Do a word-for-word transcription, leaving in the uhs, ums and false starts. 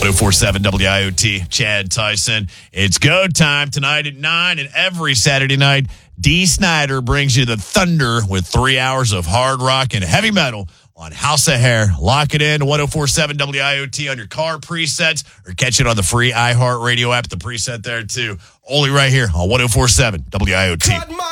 ten forty-seven W I O T, Chad Tyson. It's go time tonight at nine, and every Saturday night, Dee Snider brings you the Thunder with three hours of hard rock and heavy metal on House of Hair. Lock it in to ten forty-seven W I O T on your car presets, or catch it on the free iHeartRadio app, the preset there too. Only right here on ten forty-seven W I O T.